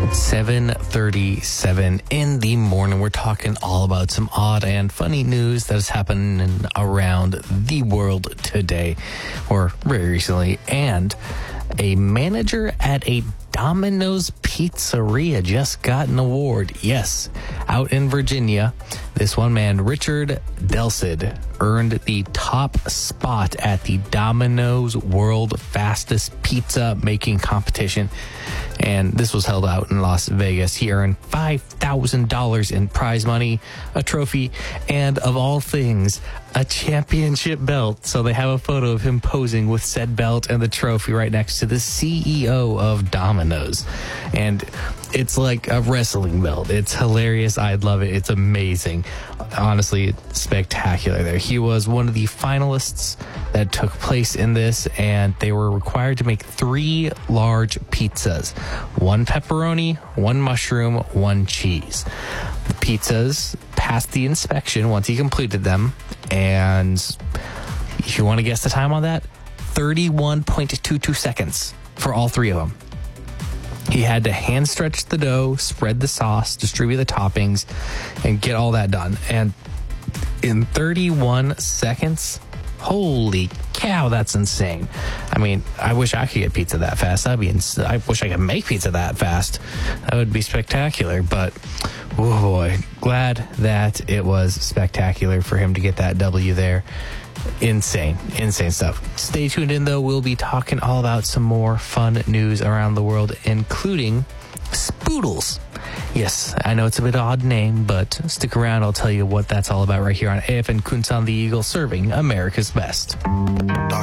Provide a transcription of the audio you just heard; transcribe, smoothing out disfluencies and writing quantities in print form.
7:37 in the morning. We're talking all about some odd and funny news that is happening around the world today, or very recently. And a manager at a Domino's pizzeria just got an award. Yes, out in Virginia, this one man, Richard Delsid, earned the top spot at the Domino's World Fastest Pizza Making Competition. And this was held out in Las Vegas. He earned $5,000 in prize money, a trophy, and of all things, a championship belt. So they have a photo of him posing with said belt and the trophy right next to the CEO of Domino's. And it's like a wrestling belt. It's hilarious. I'd love it. It's amazing. Honestly, it's spectacular there. He was one of the finalists that took place in this, and they were required to make 3 large pizzas. 1 pepperoni, 1 mushroom, 1 cheese. The pizzas passed the inspection once he completed them, and if you want to guess the time on that, 31.22 seconds for all 3 of them. He had to hand stretch the dough, spread the sauce, distribute the toppings, and get all that done. And in 31 seconds, holy cow, that's insane. I mean, I wish I could get pizza that fast. I wish I could make pizza that fast. That would be spectacular. But, oh boy, glad that it was spectacular for him to get that W there. Insane stuff. Stay tuned in, though. We'll be talking all about some more fun news around the world, including Spoodles. Yes, I know it's a bit odd name, but stick around. I'll tell you what that's all about right here on AFN Kunsan the Eagle, serving America's best.